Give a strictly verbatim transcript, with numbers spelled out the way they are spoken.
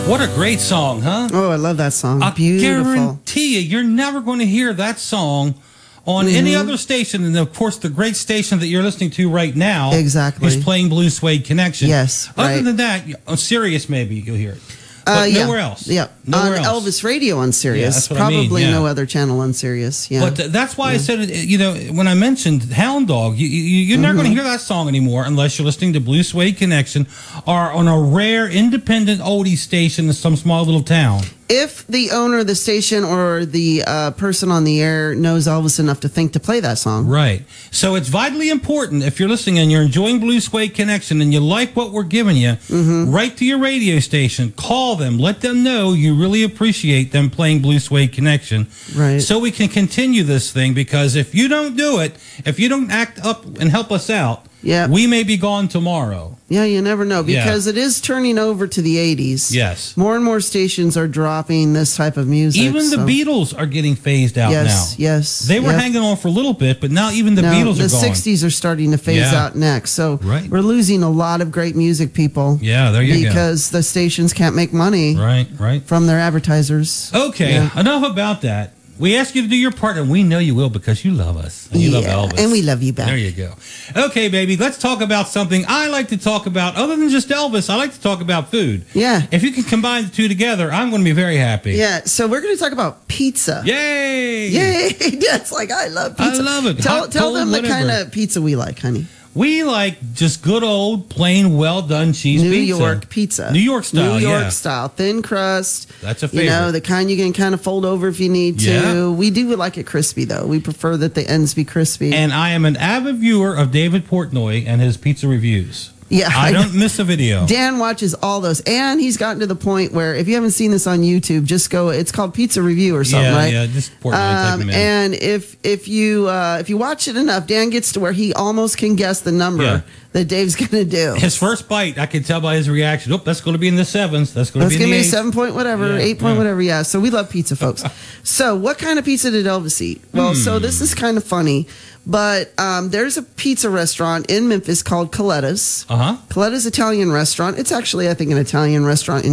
What a great song, huh? Oh, I love that song. I Beautiful. guarantee you, you're never going to hear that song on mm-hmm. any other station. And, of course, the great station that you're listening to right now exactly. is playing Blue Suede Connection. Yes, Other right. than that, on Sirius maybe you'll hear it. Uh, But yeah. nowhere else. Yeah. Nowhere on else. Elvis Radio on Sirius. Yeah, that's what I Probably mean, yeah. no other channel on Sirius. Yeah. But uh, that's why yeah. I said, you know, when I mentioned Hound Dog, you, you, you're mm-hmm. not going to hear that song anymore unless you're listening to Blue Suede Connection or on a rare independent oldie station in some small little town. If the owner of the station or the uh, person on the air knows Elvis enough to think to play that song. Right. So it's vitally important if you're listening and you're enjoying Blue Suede Connection and you like what we're giving you, mm-hmm. write to your radio station, call them, let them know you really appreciate them playing Blue Suede Connection. Right. So we can continue this thing, because if you don't do it, if you don't act up and help us out, yep. we may be gone tomorrow. Yeah, you never know, because yeah. it is turning over to the eighties. Yes. More and more stations are dropping this type of music. Even the so. Beatles are getting phased out yes, now. Yes, They were yep. hanging on for a little bit, but now even the no, Beatles the are gone. The sixties are starting to phase yeah. out next. So right. we're losing a lot of great music people. Yeah, there you because go. Because the stations can't make money right, right. from their advertisers. Okay, yeah. enough about that. We ask you to do your part, and we know you will, because you love us. And you yeah, love Elvis. And we love you back. There you go. Okay, baby, let's talk about something I like to talk about. Other than just Elvis, I like to talk about food. Yeah. If you can combine the two together, I'm going to be very happy. Yeah, so we're going to talk about pizza. Yay! Yay! That's like, I love pizza. I love it. Tell, Hot, tell cold, them the whatever. kind of pizza we like, honey. We like just good old, plain, well-done cheese New pizza. New York pizza. New York style, New York yeah. style. Thin crust. That's a favorite. You know, the kind you can kind of fold over if you need to. Yeah. We do like it crispy, though. We prefer that the ends be crispy. And I am an avid viewer of David Portnoy and his pizza reviews. Yeah, I, I don't miss a video. Dan watches all those, and he's gotten to the point where if you haven't seen this on YouTube, just go. It's called Pizza Review or something, yeah, right? Yeah, just Portnoy. Um, and if if you uh, if you watch it enough, Dan gets to where he almost can guess the number yeah. that Dave's going to do. His first bite, I can tell by his reaction. Oh, that's going to be in the sevens. That's going to be in the be eights. seven point whatever, yeah, eight point yeah. whatever. Yeah. So we love pizza, folks. So what kind of pizza did Elvis eat? Well, hmm. so this is kind of funny. But um, there's a pizza restaurant in Memphis called Coletta's. Uh-huh. Coletta's Italian restaurant. It's actually, I think, an Italian restaurant in